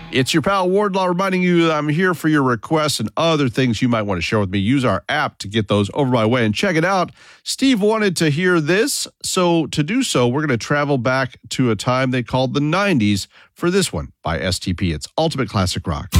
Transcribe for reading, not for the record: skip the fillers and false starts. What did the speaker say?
It's your pal Wardlaw reminding you that I'm here for your requests and other things you might want to share with me. Use our app to get those over my way and check it out. Steve wanted to hear this, so to do so, we're going to travel back to a time they called the 90s for this one by STP. It's Ultimate Classic Rock.